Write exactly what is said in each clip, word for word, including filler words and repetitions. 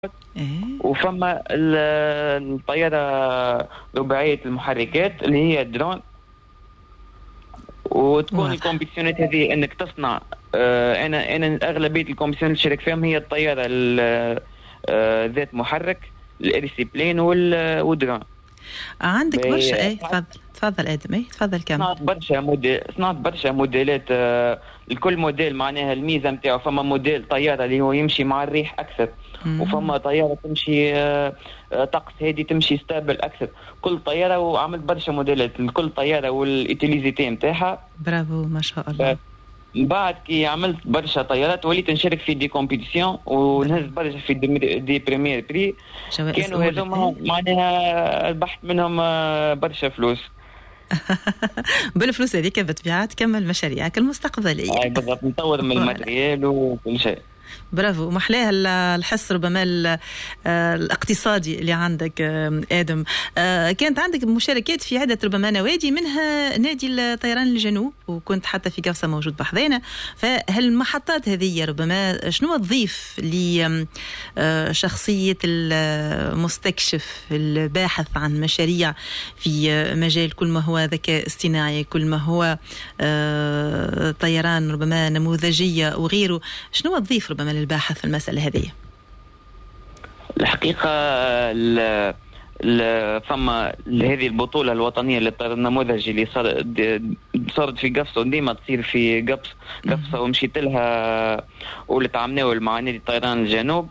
إيه؟ وفما ال- الطيارة رباعية المحركات اللي هي الدرون. وتكون واضح. الكومبيتيونات هذه انك تصنع. آه انا انا اغلبيه الكومبيتيونات اللي شارك فيهم هي الطياره ال- آه ذات محرك الاريسي بلين وال- والدرون. عندك برشا. بي- ايه تفضل تفضل ادم. ايه تفضل كمل. صنعت برشا موديل صنعت برشا موديلات. آه الكل موديل معناها الميزه نتاعو، فما موديل طياره اللي هو يمشي مع الريح اكثر، مم. وفما طياره تمشي آه آه طقس هادي تمشي ستابل اكثر. كل طياره وعملت برشا موديلات لكل طياره والاتيليزيتي نتاعها. برافو ما شاء الله. من بعد كي عملت برشا طيارات وليت نشارك في دي كومبيتيسيون ونهز برشا في دي, دي بريمير بري. جوائز كانوا هذوما معناها ربحت منهم آه، برشا فلوس. بالفلوس هذيك بالطبيعة تكمل مشاريعك المستقبلية. اي بالضبط، نطور من الماتريال وكل شيء. برافو. محلاها الحس ربما ال- آه، الاقتصادي اللي عندك آه، آدم. آه، كانت عندك مشاركات في عدة ربما نوادي، منها نادي الطيران الجنوب، وكنت حتى في قفصة موجود بحذانا. فهالمحطات هذه ربما شنو تضيف لشخصية المستكشف الباحث عن مشاريع في مجال كل ما هو ذكاء اصطناعي، كل ما هو آه، طيران ربما نموذجية وغيره؟ شنو تضيف ربما للباحث في المسألة هذه؟ الحقيقة ال ال فما هذه البطولة الوطنية للطيران النموذجي اللي صار صارت في قفصة وديما تصير في قفص قفصة، ومشيت لها ولت عمناول مع نادي الطيران الجنوب.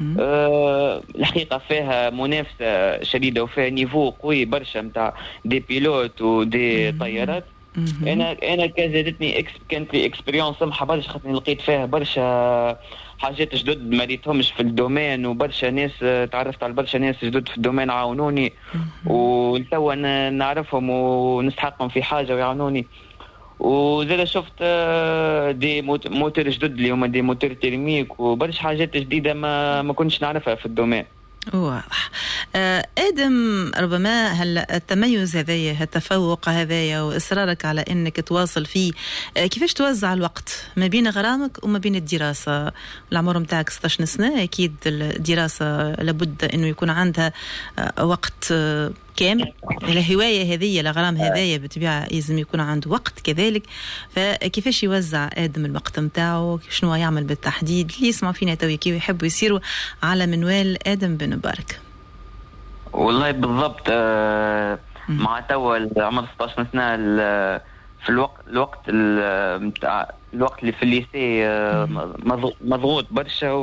أه الحقيقة فيها منافسة شديدة وفيها نيفو قوي برشا متاع دي بيلوت ودي طيارات. انا انا كزادتني اكس كانت لي اكسبيريونس سمحه برشا، خاطر لقيت فيها برشا حاجات جدد ما ريتهمش في الدومين، وبرشا ناس تعرفت على برشا ناس جدد في الدومين عاونوني، ولتوا نعرفهم ونستحقهم في حاجه ويعاونوني. وزاد شفت دي موتور جدد اللي هما دي موتور تيرميك وبرشا حاجات جديده ما ما كنتش نعرفها في الدومين. واضح. آه آدم، ربما هل التميز هذايا، التفوق هذايا، وإصرارك على أنك تواصل فيه، آه كيفاش توزع الوقت ما بين غرامك وما بين الدراسة؟ العمر متاعك ستة عشر سنة، أكيد الدراسة لابد أنه يكون عندها آه وقت آه كامل. الهواية هذه الغرام هذايا بالطبيعة لازم يكون عنده وقت كذلك. فكيفاش يوزع آدم الوقت متاعه؟ شنو يعمل بالتحديد؟ اللي يسمع فينا توي كي يحبوا يصيروا على منوال آدم بن مبارك. والله بالضبط. آه مع توا عمر ستة عشر سنة في الوقت الوقت متاع الوقت اللي في الليسي آه مضغوط برشا،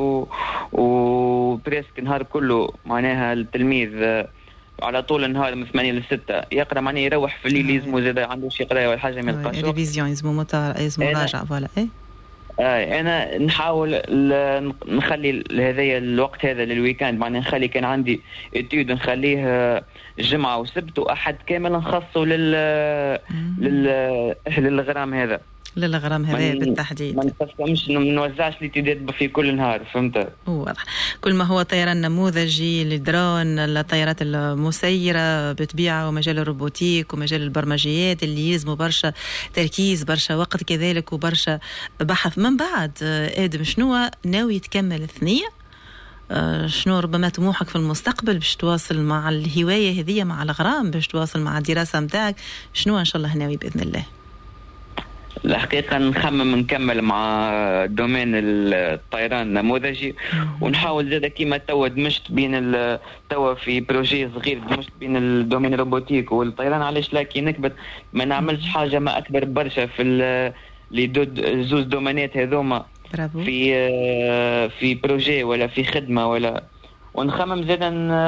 وبريسك نهار كله معناها التلميذ آه على طول النهار من ثمانية لستة يقرا، معناه يروح في الليل يلزمو زاد عنده شي قرايه ولا حاجه ما يلقاش. ريفيزيون يلزمو متابعه يلزمو مراجعه فوالا. اي آه انا نحاول نخلي هذايا الوقت هذا للويكاند، معناه نخلي كان عندي اتيود نخليه جمعه وسبت واحد كامل نخصه لل لل للغرام هذا للغرام هذا بالتحديد. ما نقسمش ما نوزعش الاتداد في كل نهار، فهمت؟ واضح. كل ما هو طيران نموذجي، الدرون، الطيارات المسيرة بالطبيعة، ومجال الروبوتيك ومجال البرمجيات اللي يلزموا برشا تركيز، برشا وقت كذلك، وبرشا بحث. من بعد آدم شنو ناوي تكمل الثنية؟ آه شنو ربما طموحك في المستقبل باش تواصل مع الهواية هذه، مع الغرام، باش تواصل مع الدراسة متاعك؟ شنو إن شاء الله ناوي بإذن الله؟ الحقيقة نخمم نكمل مع دومين الطيران النموذجي، ونحاول زاد كيما توا دمجت بين توا في بروجي صغير دمجت بين الدومين الروبوتيك والطيران. علاش لا كي نكبت ما نعملش حاجة ما أكبر برشا في اللي دود زوز دومينات هذوما في في بروجي ولا في خدمة ولا. ونخمم زاد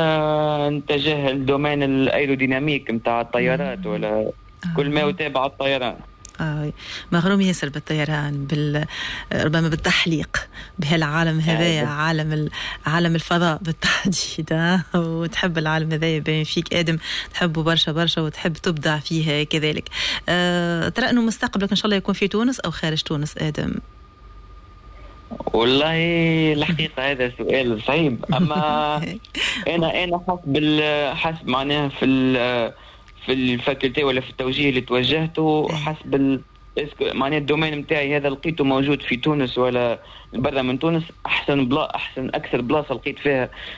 نتجه الدومين الايروديناميك متاع الطيارات ولا كل ما يتابع الطيران. آه مغروم ياسر بالطيران، بال ربما بالتحليق بهالعالم هذايا، عالم ال... عالم الفضاء بالتحديد. وتحب العالم هذايا بين فيك آدم، تحبه برشا برشا وتحب تبدع فيه كذلك. آه ترى انه مستقبلك ان شاء الله يكون في تونس او خارج تونس آدم؟ والله الحقيقة هذا سؤال صعيب، اما انا انا حسب حسب معناها في في الفاكولتي ولا في التوجيه اللي توجهته، حسب اسكو معناها الدومين نتاعي هذا لقيته موجود في تونس ولا برا من تونس؟ احسن بلا احسن اكثر بلاصه لقيت فيها